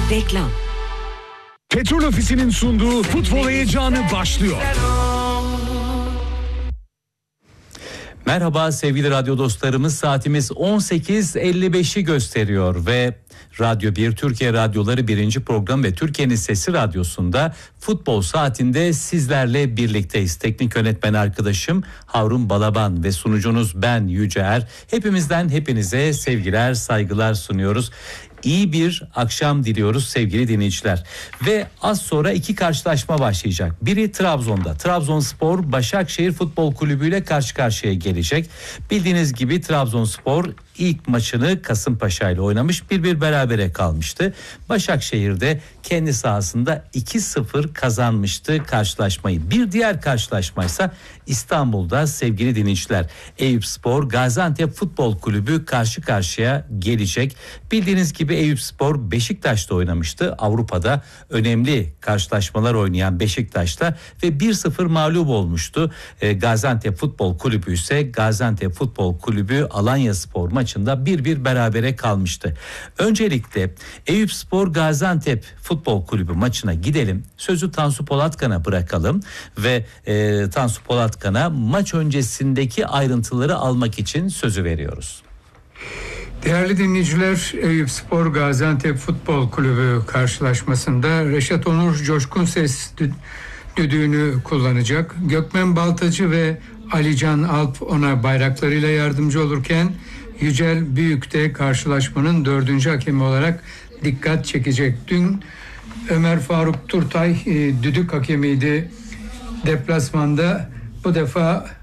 Reklam. Petrol Ofisi'nin sunduğu futbol heyecanı başlıyor. Merhaba sevgili radyo dostlarımız, saatimiz 18.55'i gösteriyor ve Radyo 1 Türkiye Radyoları 1. program ve Türkiye'nin Sesi Radyosu'nda futbol saatinde sizlerle birlikteyiz. Teknik yönetmen arkadaşım Harun Balaban ve sunucunuz ben Yüce Er. Hepimizden hepinize sevgiler, saygılar sunuyoruz. İyi bir akşam diliyoruz sevgili dinleyiciler. Ve az sonra iki karşılaşma başlayacak. Biri Trabzon'da. Trabzonspor Başakşehir Futbol Kulübü ile karşı karşıya gelecek. Bildiğiniz gibi Trabzonspor ilk maçını Kasımpaşa ile oynamış, 1-1 berabere kalmıştı. Başakşehir'de kendi sahasında 2-0 kazanmıştı karşılaşmayı. Bir diğer karşılaşmaysa İstanbul'da sevgili dinleyiciler. Eyüpspor Gaziantep Futbol Kulübü karşı karşıya gelecek. Bildiğiniz gibi Eyüpspor Beşiktaş'ta oynamıştı. Avrupa'da önemli karşılaşmalar oynayan Beşiktaş'ta ve 1-0 mağlup olmuştu. Gaziantep Futbol Kulübü ise Gaziantep Futbol Kulübü Alanyaspor maçında 1-1 berabere kalmıştı. Öncelikle Eyüpspor Gaziantep Futbol Kulübü maçına gidelim. Sözü Tansu Polatkan'a bırakalım ve Tansu Polatkan'a maç öncesindeki ayrıntıları almak için sözü veriyoruz. Değerli dinleyiciler, Eyüpspor Gaziantep Futbol Kulübü karşılaşmasında Reşat Onur coşkun ses düdüğünü kullanacak. Gökmen Baltacı ve Alican Alp ona bayraklarıyla yardımcı olurken Yücel Büyük de karşılaşmanın 4. hakemi olarak dikkat çekecek. Dün Ömer Faruk Turtay düdük hakemiydi deplasmanda. Bu defa